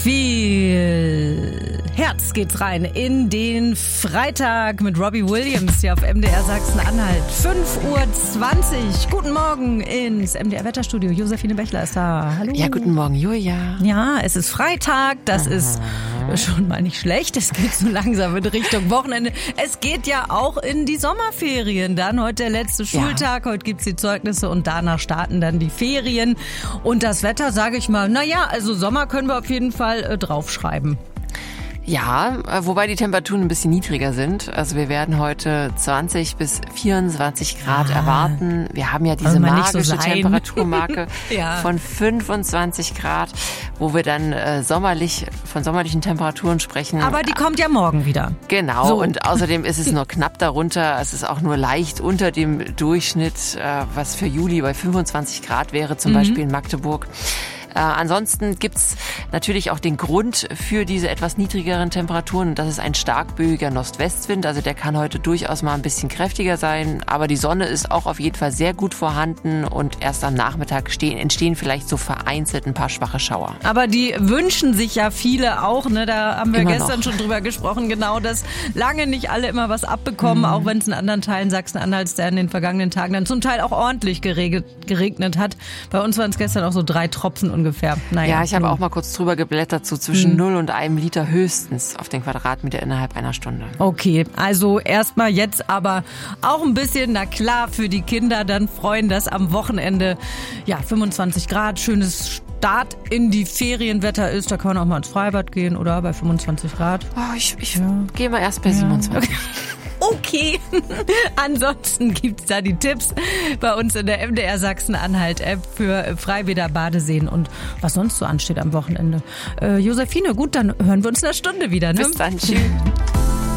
viel Herz geht's rein in den Freitag mit Robbie Williams hier auf MDR Sachsen-Anhalt. 5:20 Uhr. Guten Morgen ins MDR Wetterstudio. Josephine Bechler ist da. Hallo. Ja, guten Morgen, Julia. Ja, es ist Freitag. Das ist schon mal nicht schlecht. Es geht so langsam in Richtung Wochenende. Es geht ja auch in die Sommerferien. Dann heute der letzte Schultag. Heute gibt's die Zeugnisse und danach starten dann die Ferien. Und das Wetter, sage ich mal, naja, also Sommer können wir auf jeden Fall draufschreiben. Ja, wobei die Temperaturen ein bisschen niedriger sind. Also wir werden heute 20 bis 24 Grad erwarten. Wir haben ja diese magische Temperaturmarke von 25 Grad, wo wir dann von sommerlichen Temperaturen sprechen. Aber die kommt ja morgen wieder. Genau, so. Und außerdem ist es nur knapp darunter. Es ist auch nur leicht unter dem Durchschnitt, was für Juli bei 25 Grad wäre, zum Beispiel in Magdeburg. Ansonsten gibt's natürlich auch den Grund für diese etwas niedrigeren Temperaturen. Und das ist ein starkböiger Nordwestwind. Also der kann heute durchaus mal ein bisschen kräftiger sein. Aber die Sonne ist auch auf jeden Fall sehr gut vorhanden. Und erst am Nachmittag entstehen vielleicht so vereinzelt ein paar schwache Schauer. Aber die wünschen sich ja viele auch. Ne? Da haben wir immer gestern schon drüber gesprochen. Genau, dass lange nicht alle immer was abbekommen. Auch wenn es in anderen Teilen Sachsen-Anhalts in den vergangenen Tagen dann zum Teil auch ordentlich geregnet hat. Bei uns waren es gestern auch so 3 Tropfen ungefähr. Naja, ja, ich habe auch mal kurz drüber geblättert, so zwischen 0 und 1 Liter höchstens auf den Quadratmeter innerhalb einer Stunde. Okay, also erstmal jetzt aber auch ein bisschen, na klar, für die Kinder dann freuen, dass am Wochenende 25 Grad, schönes Start in die Ferienwetter ist. Da kann man auch mal ins Freibad gehen, oder? Bei 25 Grad. Oh, ich gehe mal erst bei 27. Okay, ansonsten gibt's da die Tipps bei uns in der MDR Sachsen-Anhalt-App für Freibäder, Badeseen und was sonst so ansteht am Wochenende. Josephine, gut, dann hören wir uns in einer Stunde wieder. Ne? Bis dann, tschüss.